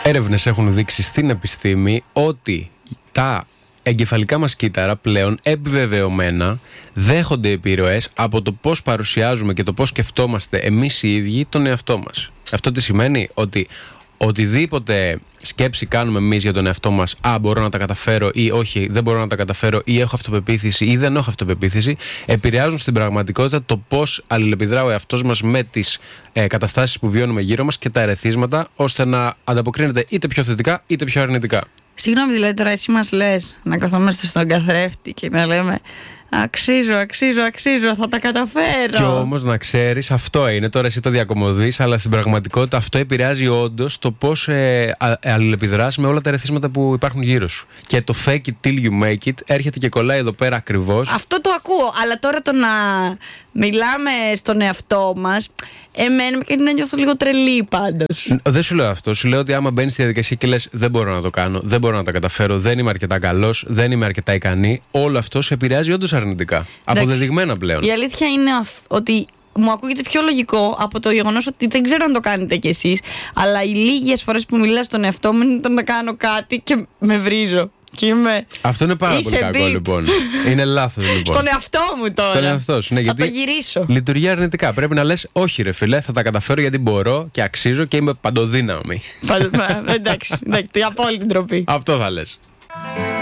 Έρευνες έχουν δείξει στην επιστήμη ότι τα εγκεφαλικά μας κύτταρα πλέον επιβεβαιωμένα δέχονται επιρροές από το πώς παρουσιάζουμε και το πώς σκεφτόμαστε εμείς οι ίδιοι τον εαυτό μας. Αυτό τι σημαίνει? Ότι οτιδήποτε σκέψη κάνουμε εμείς για τον εαυτό μας, μπορώ να τα καταφέρω ή όχι, δεν μπορώ να τα καταφέρω ή έχω αυτοπεποίθηση ή δεν έχω αυτοπεποίθηση, επηρεάζουν στην πραγματικότητα το πώς αλληλεπιδρά ο εαυτός μας με τις καταστάσεις που βιώνουμε γύρω μας και τα ερεθίσματα, ώστε να ανταποκρίνεται είτε πιο θετικά είτε πιο αρνητικά. Συγγνώμη, δηλαδή τώρα εσύ μας λες να καθόμαστε στον καθρέφτη και να λέμε αξίζω, θα τα καταφέρω. Και όμως να ξέρεις, αυτό είναι. Τώρα εσύ το διακομωδείς, αλλά στην πραγματικότητα αυτό επηρεάζει όντως το πώς αλληλεπιδράς με όλα τα ερεθίσματα που υπάρχουν γύρω σου. Και το fake it till you make it έρχεται και κολλάει εδώ πέρα ακριβώς. Αυτό το ακούω, αλλά τώρα το να μιλάμε στον εαυτό μας, εμένα και να νιώθω λίγο τρελή πάντως. Δεν σου λέω αυτό. Σου λέω ότι άμα μπαίνεις στη διαδικασία και λες δεν μπορώ να το κάνω, δεν μπορώ να τα καταφέρω, δεν είμαι αρκετά καλός, δεν είμαι αρκετά ικανή, όλο αυτό σε επηρεάζει όντως αρνητικά. Αποδεδειγμένα πλέον. Η αλήθεια είναι ότι μου ακούγεται πιο λογικό από το γεγονός ότι δεν ξέρω αν το κάνετε κι εσείς, αλλά οι λίγες φορές που μιλάω στον εαυτό μου είναι να κάνω κάτι και με βρίζω. Αυτό είναι πάρα πολύ κακό, λοιπόν. Είναι λάθος, λοιπόν. Στον εαυτό μου τώρα. Στον εαυτό σου, ναι, θα το γυρίσω. Λειτουργεί αρνητικά. Πρέπει να λες όχι, ρε φίλε, θα τα καταφέρω γιατί μπορώ και αξίζω και είμαι παντοδύναμη. Εντάξει, απόλυτη ντροπή. Αυτό θα λες.